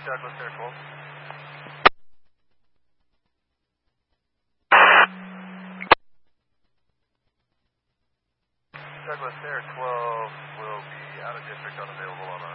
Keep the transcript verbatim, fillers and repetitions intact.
Douglas Air twelve. Douglas Air twelve will be out of district, unavailable on